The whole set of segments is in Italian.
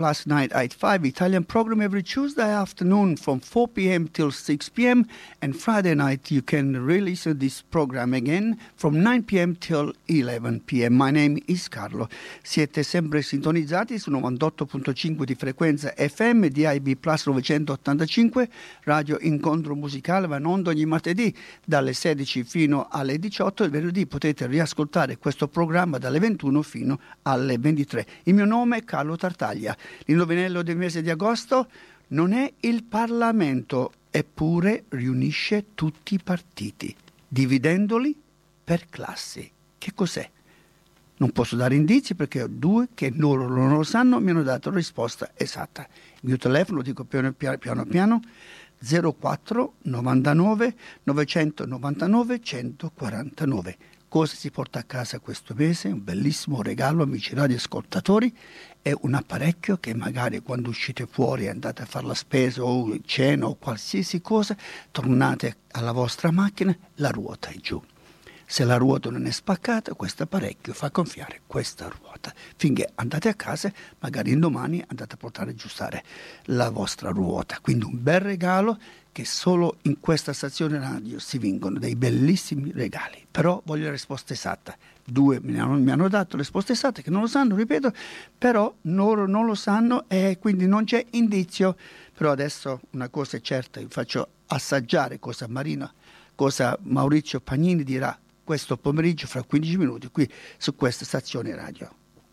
Last Night at 5 Italian program every Tuesday afternoon from 4 p.m. till 6 p.m. and Friday night you can re-listen this program again from 9 p.m. till 11 p.m. My name is Carlo. Siete sempre sintonizzati su 98.5 di frequenza FM DAB Plus 985 Radio Incontro Musicale, va in onda ogni martedì dalle 16 fino alle 18 e il venerdì potete riascoltare questo programma dalle 21 fino alle 23. Il mio nome è Carlo Tartaglia. L'indovinello del mese di agosto non è il Parlamento, eppure riunisce tutti i partiti, dividendoli per classi. Che cos'è? Non posso dare indizi perché ho due che loro non lo sanno, mi hanno dato la risposta esatta. Il mio telefono, dico piano piano, 04 99 999 149. Cosa si porta a casa questo mese? Un bellissimo regalo, amici radioascoltatori. È un apparecchio che magari quando uscite fuori, andate a fare la spesa o cena o qualsiasi cosa, tornate alla vostra macchina, la ruota è giù. Se la ruota non è spaccata, questo apparecchio fa gonfiare questa ruota. Finché andate a casa, magari indomani andate a portare a aggiustare la vostra ruota. Quindi un bel regalo che solo in questa stazione radio si vincono dei bellissimi regali. Però voglio la risposta esatta. Due mi hanno dato la risposta esatta, che non lo sanno, ripeto, però loro non lo sanno e quindi non c'è indizio. Però adesso una cosa è certa, vi faccio assaggiare cosa Maurizio Pagnini dirà questo pomeriggio fra 15 minuti qui su questa stazione radio.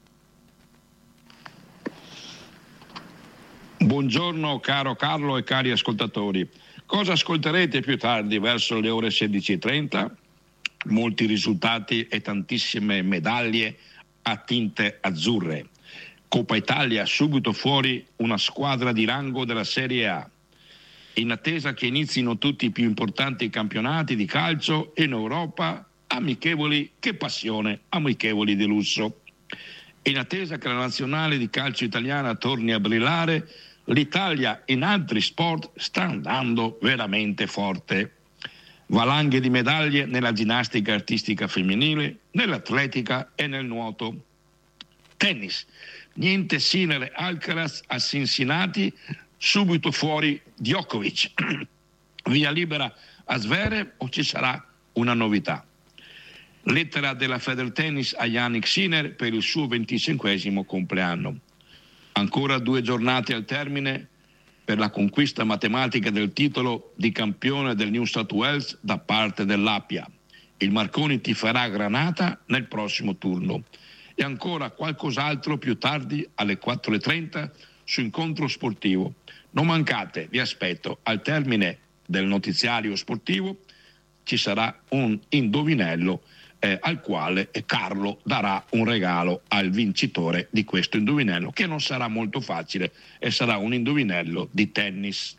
Buongiorno caro Carlo e cari ascoltatori. Cosa ascolterete più tardi verso le ore 16:30? Molti risultati e tantissime medaglie a tinte azzurre. Coppa Italia, subito fuori una squadra di rango della Serie A. In attesa che inizino tutti i più importanti campionati di calcio in Europa, amichevoli, che passione, amichevoli di lusso. In attesa che la nazionale di calcio italiana torni a brillare, l'Italia in altri sport sta andando veramente forte. Valanghe di medaglie nella ginnastica artistica femminile, nell'atletica e nel nuoto. Tennis, niente Sinner Alcaraz a Cincinnati, subito fuori Djokovic. Via libera a Zverev o ci sarà una novità? Lettera della Federtennis a Jannik Sinner per il suo 25° compleanno. Ancora 2 giornate al termine per la conquista matematica del titolo di campione del New South Wales da parte dell'Appia. Il Marconi tiferà Granata nel prossimo turno. E ancora qualcos'altro più tardi alle 4:30 su Incontro Sportivo. Non mancate, vi aspetto. Al termine del notiziario sportivo ci sarà un indovinello al quale Carlo darà un regalo al vincitore di questo indovinello, che non sarà molto facile e sarà un indovinello di tennis.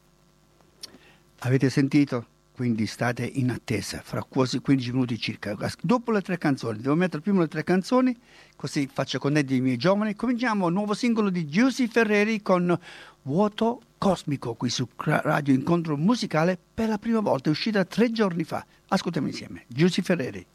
Avete sentito? Quindi state in attesa fra quasi 15 minuti circa. Dopo le 3 canzoni, devo mettere prima le 3 canzoni, così faccio connettere i miei giovani. Cominciamo il nuovo singolo di Giusy Ferreri con Vuoto Cosmico qui su Radio Incontro Musicale. Per la prima volta è uscita 3 giorni fa. Ascoltiamo insieme Giusy Ferreri.